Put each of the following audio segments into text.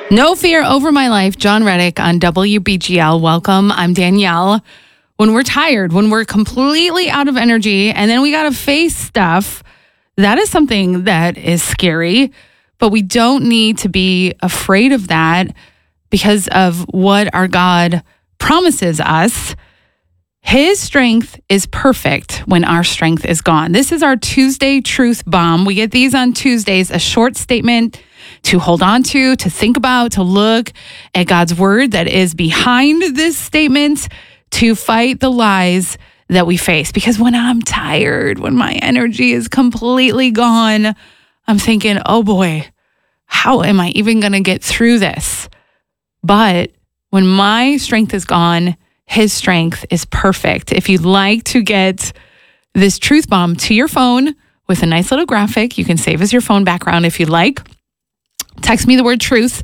No Fear Over My Life, John Reddick on WBGL. Welcome. I'm Danielle. When we're tired, when we're completely out of energy, and then we got to face stuff, that is something that is scary, but we don't need to be afraid of that because of what our God promises us. His strength is perfect when our strength is gone. This is our Tuesday Truth Bomb. We get these on Tuesdays, a short statement to hold on to think about, to look at God's word that is behind this statement, to fight the lies that we face. Because when I'm tired, when my energy is completely gone, I'm thinking, oh boy, how am I even going to get through this? But when my strength is gone, His strength is perfect. If you'd like to get this truth bomb to your phone with a nice little graphic, you can save as your phone background if you'd like. Text me the word truth,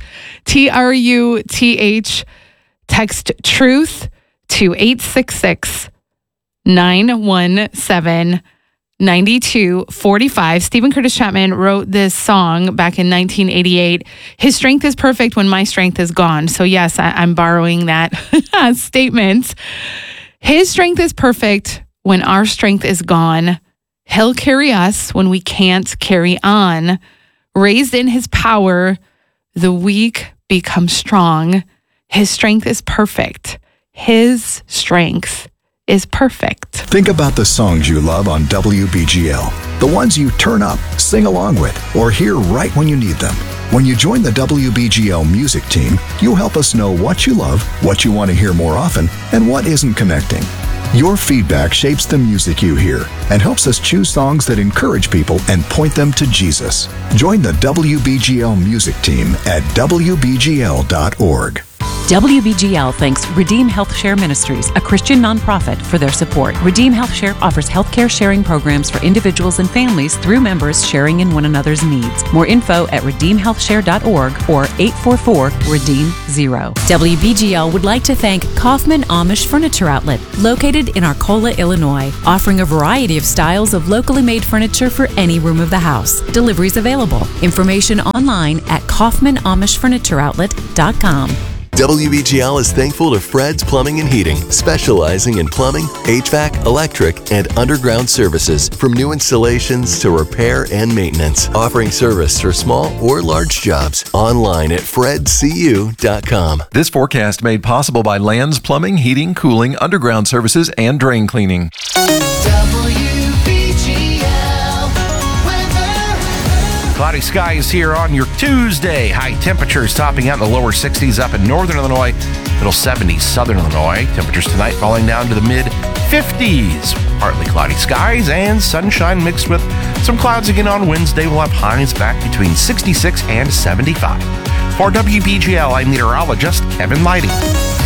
TRUTH. Text truth to 866-917-9245. Stephen Curtis Chapman wrote this song back in 1988. His strength is perfect when my strength is gone. So yes, I'm borrowing that statement. His strength is perfect when our strength is gone. He'll carry us when we can't carry on. Raised in His power, the weak become strong. His strength is perfect. His strength is perfect. Think about the songs you love on WBGL. The ones you turn up, sing along with, or hear right when you need them. When you join the WBGL music team, you'll help us know what you love, what you want to hear more often, and what isn't connecting. Your feedback shapes the music you hear and helps us choose songs that encourage people and point them to Jesus. Join the WBGL music team at WBGL.org. WBGL thanks Redeem Health Share Ministries, a Christian nonprofit, for their support. Redeem Health Share offers healthcare sharing programs for individuals and families through members sharing in one another's needs. More info at redeemhealthshare.org or 844-REDEEM-0. WBGL would like to thank Kaufman Amish Furniture Outlet, located in Arcola, Illinois, offering a variety of styles of locally made furniture for any room of the house. Deliveries available. Information online at kaufmanamishfurnitureoutlet.com. WBGL is thankful to Fred's Plumbing and Heating, specializing in plumbing, HVAC, electric, and underground services, from new installations to repair and maintenance, offering service for small or large jobs. Online at fredcu.com. This forecast made possible by Lands Plumbing, Heating, Cooling, Underground Services, and Drain Cleaning. Cloudy skies here on your Tuesday. High temperatures topping out in the lower 60s up in northern Illinois, middle 70s southern Illinois. Temperatures tonight falling down to the mid 50s. Partly cloudy skies and sunshine mixed with some clouds again on Wednesday. We'll have highs back between 66 and 75. For WBGL, I'm meteorologist Kevin Lighting.